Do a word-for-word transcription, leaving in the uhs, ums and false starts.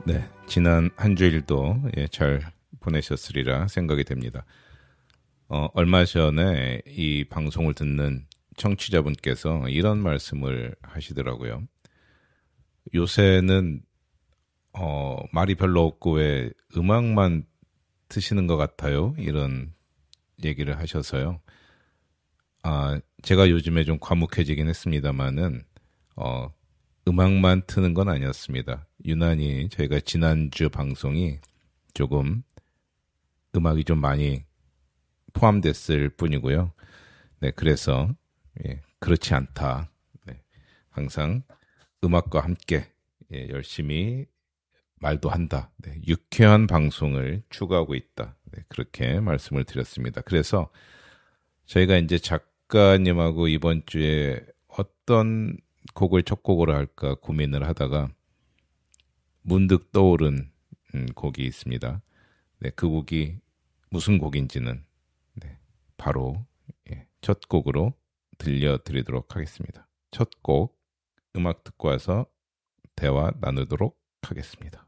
네, 지난 한 주일도 예, 잘 보내셨으리라 생각이 됩니다. 어, 얼마 전에 이 방송을 듣는 청취자분께서 이런 말씀을 하시더라고요. 요새는 어, 말이 별로 없고 왜 음악만 트시는 것 같아요? 이런 얘기를 하셔서요. 아, 제가 요즘에 좀 과묵해지긴 했습니다만은 어, 음악만 트는 건 아니었습니다. 유난히 저희가 지난주 방송이 조금 음악이 좀 많이 포함됐을 뿐이고요. 네, 그래서 예, 그렇지 않다. 네, 항상 음악과 함께 예, 열심히 말도 한다. 네, 유쾌한 방송을 추구하고 있다. 네, 그렇게 말씀을 드렸습니다. 그래서 저희가 이제 작가님하고 이번 주에 어떤 곡을 첫 곡으로 할까 고민을 하다가 문득 떠오른 음, 곡이 있습니다. 네, 그 곡이 무슨 곡인지는 네, 바로 예, 첫 곡으로 들려드리도록 하겠습니다. 첫 곡 음악 듣고 와서 대화 나누도록 하겠습니다.